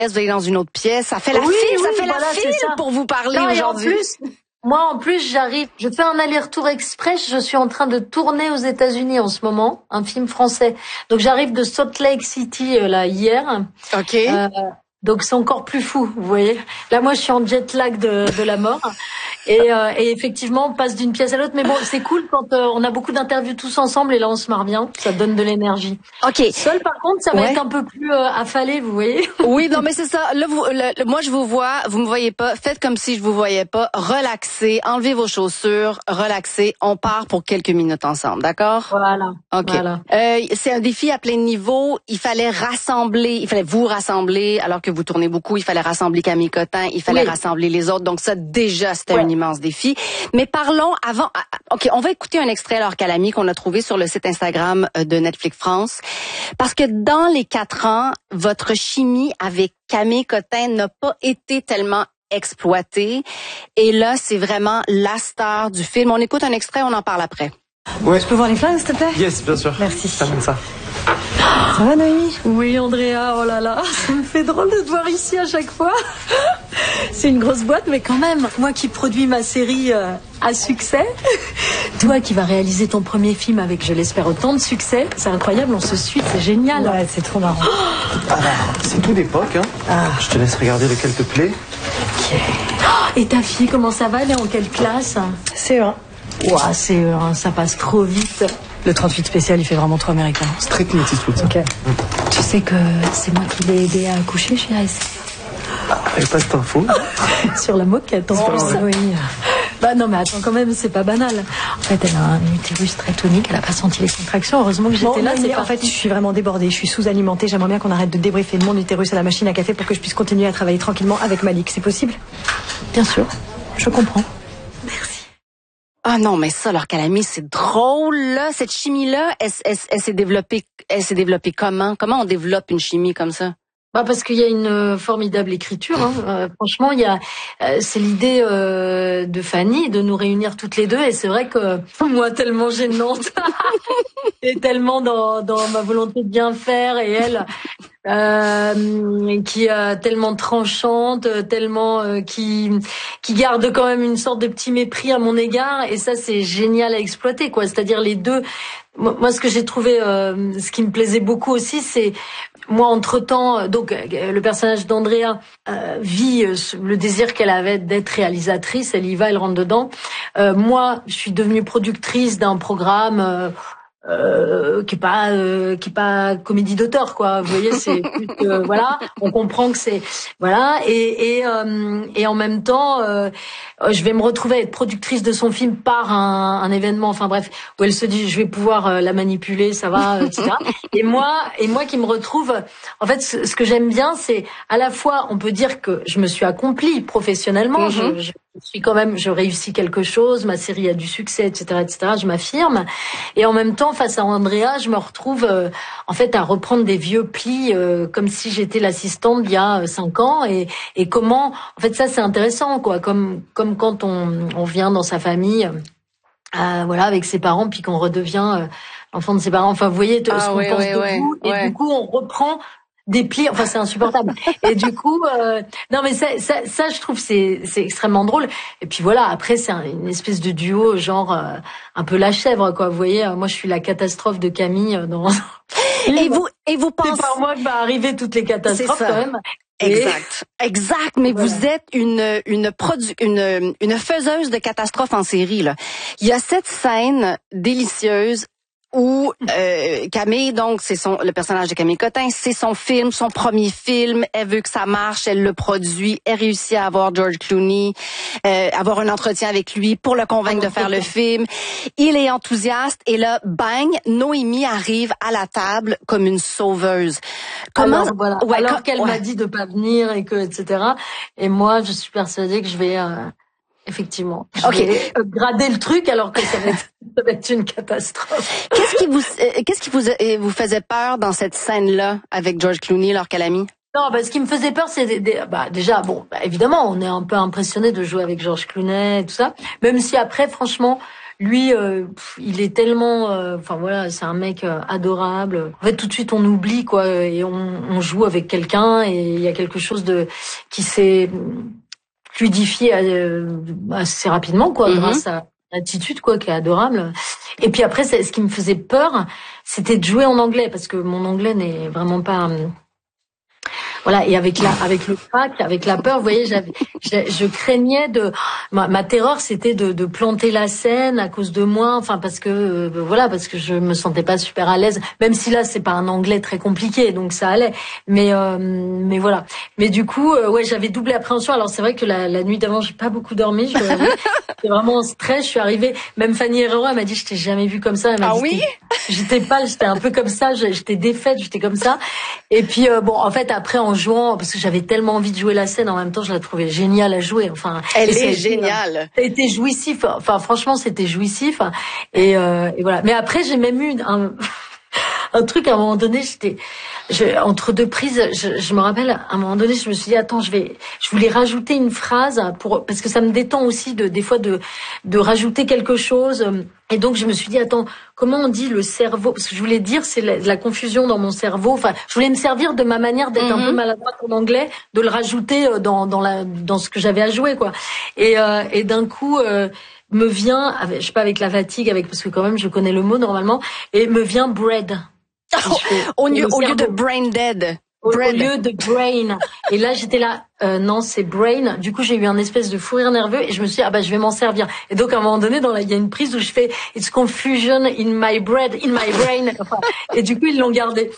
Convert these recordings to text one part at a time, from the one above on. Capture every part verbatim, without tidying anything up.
vous allez dans une autre pièce. Ça fait la oui, file, oui, ça fait voilà, la file pour vous parler non, aujourd'hui. Et en plus, moi, en plus, j'arrive, je fais un aller-retour express. Je suis en train de tourner aux États-Unis en ce moment, un film français. Donc, j'arrive de Salt Lake City euh, là hier. Ok. Euh, donc, c'est encore plus fou, vous voyez. Là, moi, je suis en jet lag de, de la mort. Et, euh, et effectivement, on passe d'une pièce à l'autre. Mais bon, c'est cool quand euh, on a beaucoup d'interviews tous ensemble et là, on se marre bien. Ça donne de l'énergie. Ok. Seul, par contre, ça va ouais. être un peu plus euh, affalé, vous voyez. Oui, non, mais c'est ça. Là, vous, le, le, moi, je vous vois, vous me voyez pas. Faites comme si je vous voyais pas. Relaxez, enlevez vos chaussures, relaxez. On part pour quelques minutes ensemble, d'accord? Voilà. Ok. Voilà. Euh, c'est un défi à plein niveau. Il fallait rassembler, il fallait vous rassembler, alors que vous tournez beaucoup. Il fallait rassembler Camille Cotin, il fallait oui. rassembler les autres. Donc ça, déjà, c'était ouais. un immense défi. Mais parlons avant. Ok, on va écouter un extrait alors Calamy qu'on a trouvé sur le site Instagram de Netflix France, parce que dans les quatre ans, votre chimie avec Camille Cotin n'a pas été tellement exploitée. Et là, c'est vraiment la star du film. On écoute un extrait, on en parle après. Ouais. Je peux voir les flingues, s'il te plaît? Yes, bien sûr. Merci. Ça donne ça. Ça va, Noémie? Oui, Andrea, oh là là, ça me fait drôle de te voir ici à chaque fois. C'est une grosse boîte, mais quand même, moi qui produis ma série euh, à succès, toi qui vas réaliser ton premier film avec, je l'espère, autant de succès, c'est incroyable, on se suit, c'est génial. Ouais, c'est trop marrant. Alors, c'est tout d'époque, hein. Ah. Je te laisse regarder lequel te plaît. Ok. Et ta fille, comment ça va? Elle est en quelle classe? C E un. Ouah, C E un, ça passe trop vite. Le trente-huit spécial, il fait vraiment trop américain. C'est très Clint Eastwood, ça. Ok. Mmh. Tu sais que c'est moi qui l'ai aidé à accoucher chez A S F. Et pas cette info. Sur la moquette, en oh, plus. Oui. Bah non, mais attends, quand même, c'est pas banal. En fait, elle a un utérus très tonique, elle a pas senti les contractions. Heureusement que j'étais bon, là. C'est en fait, je suis vraiment débordée, je suis sous-alimentée. J'aimerais bien qu'on arrête de débriefer de mon utérus à la machine à café pour que je puisse continuer à travailler tranquillement avec Malik. C'est possible? Bien sûr, je comprends. Merci. Ah non, mais ça, alors Calamy, c'est drôle, là. Cette chimie-là, elle, elle, elle s'est développée, elle s'est développée comment? Comment on développe une chimie comme ça? Bah parce qu'il y a une euh, formidable écriture. Hein. Euh, franchement, il y a, euh, c'est l'idée euh, de Fanny de nous réunir toutes les deux. Et c'est vrai que moi, tellement gênante et tellement dans, dans ma volonté de bien faire, et elle, euh, qui est tellement tranchante, tellement euh, qui qui garde quand même une sorte de petit mépris à mon égard. Et ça, c'est génial à exploiter, quoi. C'est-à-dire les deux. Moi, ce que j'ai trouvé, euh, ce qui me plaisait beaucoup aussi, c'est moi, entre-temps, donc le personnage d'Andrea euh, vit euh, le désir qu'elle avait d'être réalisatrice. Elle y va, elle rentre dedans. Euh, moi, je suis devenue productrice d'un programme euh, euh, qui est pas euh, qui est pas comédie d'auteur, quoi. Vous voyez, c'est plus euh, voilà. On comprend que c'est voilà. Et et euh, et en même temps, euh, je vais me retrouver à être productrice de son film par un, un événement. Enfin bref, où elle se dit je vais pouvoir euh, la manipuler, ça va, et cetera. Et moi et moi qui me retrouve. En fait, ce, ce que j'aime bien, c'est à la fois on peut dire que je me suis accomplie professionnellement. Mm-hmm. je, je Je suis quand même, je réussis quelque chose, ma série a du succès, et cetera, et cetera. Je m'affirme, et en même temps, face à Andrea, je me retrouve euh, en fait à reprendre des vieux plis, euh, comme si j'étais l'assistante d'il y a cinq ans, et, et comment, en fait, ça c'est intéressant, quoi, comme comme quand on, on vient dans sa famille, euh, voilà, avec ses parents, puis qu'on redevient euh, l'enfant de ses parents. Enfin, vous voyez, ah, ce qu'on ouais, pense ouais, de ouais, vous, et ouais. du coup, on reprend des plis, enfin c'est insupportable. Et du coup, euh, non mais ça, ça, ça, je trouve c'est c'est extrêmement drôle. Et puis voilà, après c'est un, une espèce de duo genre euh, un peu la chèvre, quoi. Vous voyez, moi je suis la catastrophe de Camille dans. Et vous et vous pensez c'est par moi que va arriver toutes les catastrophes quand même. Exact, exact. Mais voilà. Vous êtes une une produ une une faiseuse de catastrophes en série là. Il y a cette scène délicieuse où euh, Camille, donc c'est son le personnage de Camille Cotin, c'est son film, son premier film. Elle veut que ça marche, elle le produit, elle réussit à avoir George Clooney, euh, avoir un entretien avec lui pour le convaincre de faire le film. Il est enthousiaste et là, bang, Noémie arrive à la table comme une sauveuse. Comment Alors, voilà. ouais, Alors com... qu'elle ouais. m'a dit de pas venir et que et cetera. Et moi, je suis persuadée que je vais euh... Effectivement. Je okay. vais grader le truc alors que ça va être, ça va être une catastrophe. Qu'est-ce qui vous, euh, qu'est-ce qui vous, euh, vous faisait peur dans cette scène-là avec George Clooney, alors qu'elle a mis? Non, bah, ce qui me faisait peur, c'est des, des, bah, déjà, bon, bah, évidemment, on est un peu impressionné de jouer avec George Clooney et tout ça. Même si après, franchement, lui, euh, il est tellement, enfin euh, voilà, c'est un mec euh, adorable. En fait, tout de suite, on oublie quoi, et on, on joue avec quelqu'un, et il y a quelque chose de qui s'est fluidifié euh, assez rapidement, quoi, mm-hmm. grâce à l'attitude, quoi, qui est adorable. Et puis après, c'est, ce qui me faisait peur, c'était de jouer en anglais, parce que mon anglais n'est vraiment pas. Voilà, et avec la, avec le crack, avec la peur, vous voyez, j'avais, je, je craignais de, ma, ma terreur, c'était de, de planter la scène à cause de moi, enfin parce que, euh, voilà, parce que je me sentais pas super à l'aise, même si là c'est pas un anglais très compliqué, donc ça allait, mais, euh, mais voilà. Mais du coup, euh, ouais, j'avais double appréhension. Alors c'est vrai que la, la nuit d'avant, j'ai pas beaucoup dormi, je dois avouer. J'étais vraiment en stress. Je suis arrivée, même Fanny Herrero, elle m'a dit, je t'ai jamais vue comme ça. Elle m'a ah dit, oui? J'étais pas, j'étais un peu comme ça, j'étais défaite, j'étais comme ça. Et puis euh, bon, en fait après en jouant, parce que j'avais tellement envie de jouer la scène, en même temps je la trouvais géniale à jouer. Enfin, elle est géniale. Ça a été jouissif. Enfin franchement c'était jouissif. Et, euh, et voilà. Mais après j'ai même eu un un truc à un moment donné, j'étais je, entre deux prises, je, je me rappelle à un moment donné, je me suis dit attends, je vais, je voulais rajouter une phrase pour parce que ça me détend aussi de des fois de de rajouter quelque chose. Et donc je me suis dit attends, comment on dit le cerveau, parce que je voulais dire c'est la, la confusion dans mon cerveau. Enfin, je voulais me servir de ma manière d'être mm-hmm. un peu maladroite en anglais, de le rajouter dans dans la dans ce que j'avais à jouer quoi. Et euh, et d'un coup euh, me vient, avec, je sais pas avec la fatigue, avec parce que quand même je connais le mot normalement, et me vient bread. Oh, au lieu, au lieu de brain dead. Au, au lieu de brain. Et là, j'étais là, euh, non, c'est brain. Du coup, j'ai eu un espèce de fou rire nerveux et je me suis dit, ah bah, je vais m'en servir. Et donc, à un moment donné, dans la, il y a une prise où je fais, it's confusion in my bread, in my brain. Enfin, et du coup, ils l'ont gardé.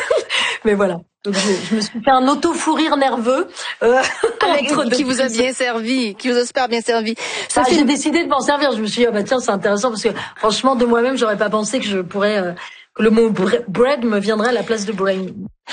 Mais voilà. Donc, je, je me suis fait un auto-fou rire nerveux. Euh, Avec, qui vous a bien servi, qui vous a super bien servi. Ça ah, fait... J'ai décidé de m'en servir. Je me suis dit, ah bah, tiens, c'est intéressant parce que, franchement, de moi-même, j'aurais pas pensé que je pourrais, euh, que le mot bread me viendrait à la place de brain.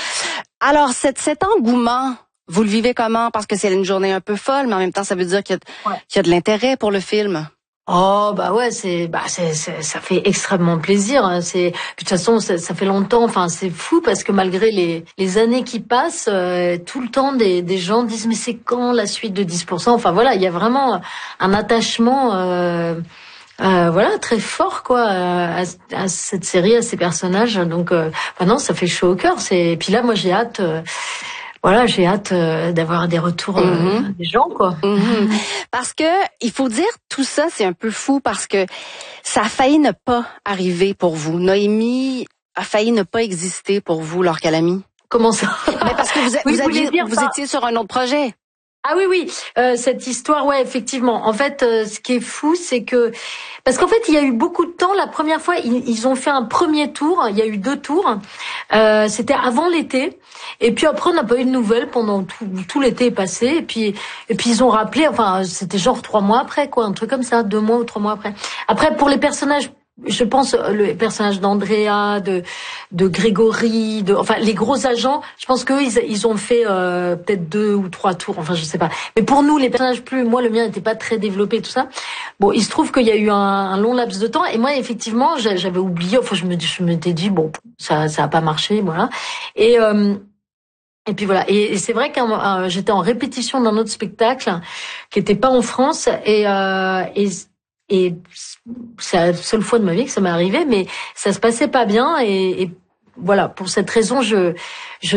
Alors, cet, cet engouement, vous le vivez comment? Parce que c'est une journée un peu folle, mais en même temps, ça veut dire qu'il y a, ouais. qu'il y a de l'intérêt pour le film. Oh bah ouais, c'est bah c'est, c'est ça fait extrêmement plaisir. Hein. C'est de toute façon ça, ça fait longtemps. Enfin c'est fou parce que malgré les les années qui passent, euh, tout le temps des des gens disent mais c'est quand la suite de dix pour cent. Enfin voilà, il y a vraiment un attachement. Euh, Euh, voilà, très fort quoi à, à cette série, à ces personnages. Donc, euh, bah non, ça fait chaud au cœur. C'est et puis là, moi, j'ai hâte. Euh, voilà, j'ai hâte euh, d'avoir des retours euh, mm-hmm. des gens quoi. Mm-hmm. Parce que il faut dire tout ça, c'est un peu fou parce que ça a failli ne pas arriver pour vous. Noémie a failli ne pas exister pour vous, Laure Calamy. Comment ça? Mais parce que vous, oui, vous, aviez, vous ça. étiez sur un autre projet. Ah oui oui, euh, cette histoire, ouais, effectivement. En fait, euh, ce qui est fou, c'est que parce qu'en fait, il y a eu beaucoup de temps. La première fois, ils, ils ont fait un premier tour. Il y a eu deux tours. Euh, c'était avant l'été. Et puis après, on n'a pas eu de nouvelles pendant tout, tout l'été est passé. Et puis et puis ils ont rappelé. Enfin, c'était genre trois mois après, quoi, un truc comme ça, deux mois ou trois mois après. Après, pour les personnages. Je pense le personnage d'Andrea, de de Grégory, de enfin les gros agents. Je pense qu'eux ils ils ont fait euh, peut-être deux ou trois tours. Enfin je sais pas. Mais pour nous les personnages plus, moi le mien n'était pas très développé tout ça. Bon il se trouve qu'il y a eu un, un long laps de temps et moi effectivement j'avais oublié. Enfin je me je m'étais dit bon ça ça a pas marché voilà. Et euh, Et puis voilà. Et, et c'est vrai que euh, j'étais en répétition d'un autre spectacle qui était pas en France et euh, et Et c'est la seule fois de ma vie que ça m'est arrivé, mais ça se passait pas bien. Et, et voilà, pour cette raison, je je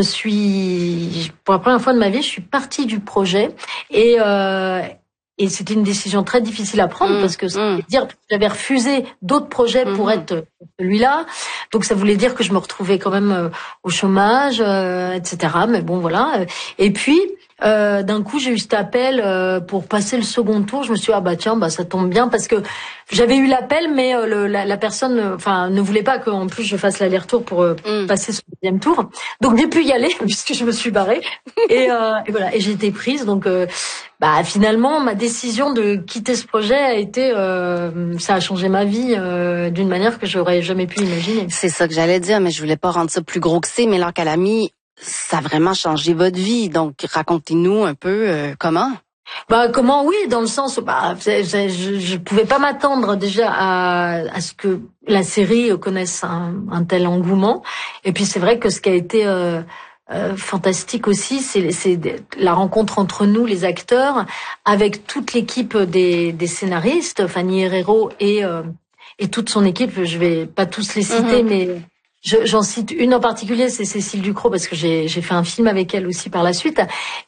suis pour la première fois de ma vie, je suis partie du projet. Et euh, et c'était une décision très difficile à prendre mmh, parce que ça mmh. voulait dire que j'avais refusé d'autres projets mmh. pour être celui-là. Donc ça voulait dire que je me retrouvais quand même euh, au chômage, euh, et cetera. Mais bon, voilà. Et puis. Euh, d'un coup, j'ai eu cet appel euh, pour passer le second tour. Je me suis dit, ah bah tiens, bah ça tombe bien parce que j'avais eu l'appel, mais euh, le, la, la personne, enfin, ne voulait pas qu'en plus je fasse l'aller-retour pour euh, mm. passer ce deuxième tour. Donc j'ai pu y aller puisque je me suis barrée. Et, euh, et voilà, et j'ai été prise. Donc, euh, bah finalement, ma décision de quitter ce projet a été, euh, ça a changé ma vie euh, d'une manière que j'aurais jamais pu imaginer. C'est ça que j'allais dire, mais je voulais pas rendre ça plus gros que c'est. Mais Laure Calamy, ça a vraiment changé votre vie. Donc, racontez-nous un peu euh, comment. Bah comment oui, dans le sens bah je, je, je pouvais pas m'attendre déjà à, à ce que la série connaisse un, un tel engouement. Et puis c'est vrai que ce qui a été euh, euh, fantastique aussi, c'est, c'est la rencontre entre nous, les acteurs, avec toute l'équipe des, des scénaristes, Fanny Herrero et euh, et toute son équipe. Je vais pas tous les citer, mm-hmm. mais je, j'en cite une en particulier, c'est Cécile Ducrot, parce que j'ai j'ai fait un film avec elle aussi par la suite.